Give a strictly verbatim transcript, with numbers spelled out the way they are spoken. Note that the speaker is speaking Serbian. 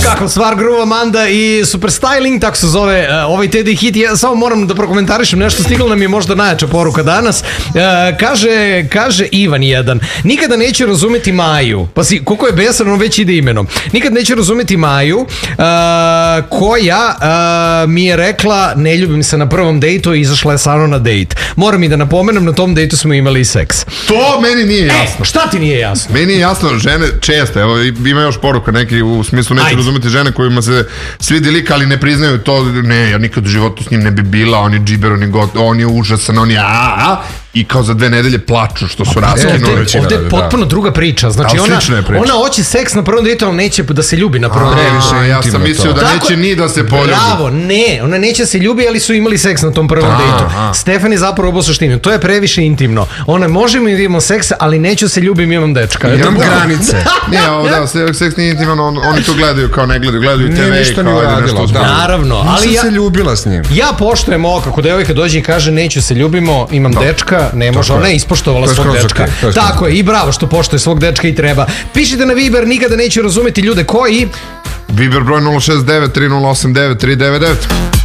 Kako stvar gruva Manda i Super Styling, tako se zove uh, ovaj Teddy hit. Ja samo moram da prokomentarišem nešto, stigla nam je možda najjača poruka danas. Uh, kaže, kaže Ivan jedan, nikada neće razumeti Maju, pa si, koliko je besan, on već ide imenom. Nikad neće razumeti Maju, uh, koja uh, mi je rekla ne ljubim se na prvom dejtu i izašla je sa mnom na dejt. Moram i da napomenem, na tom dejtu smo imali seks. To meni nije jasno. E, šta ti nije jasno? Meni je jasno, žene često, evo ima još poruka neki u smislu neće razumeti žene kojima se svidi lik, ali ne priznaju to, ne, ja nikad u životu s njim ne bi bila, on je džiber, on je, got, on je užasan, on je a, a, i kao za dve nedelje plaču što su raskinuli. Ovde, ovde je potpuno druga priča, znači ona, ona hoće seks na prvom dejtu, ali neće da se ljubi na prvom dejtu. Ja sam mislio da neće ni da se poljubi. Bravo, ne, ona neće se ljubi, ali su imali seks na tom prvom dejtu. Stefan je zapravo obo suštinu, to je previše intimno. Ona, možemo i da imamo seks, ali neću se ljubim, imam dečka. Imam granice. Nije, da, seks nije intiman, oni to gledaju kao ne gledaju, gledaju te ve. Nije ništa ni uradilo. Naravno, ali ja... se ljubila s njim. Ja poštujem ovo, kako devojka dođe i kaže neću se ljubimo, imam dečka, ne može, ona je ispoštovala svog dečka. Tako je, i bravo što poštuje svog dečka i treba. Pišite na Viber, nikada neću razumeti ljude koji... Viber broj nula šest devet tri nula osam devet tri devet devet.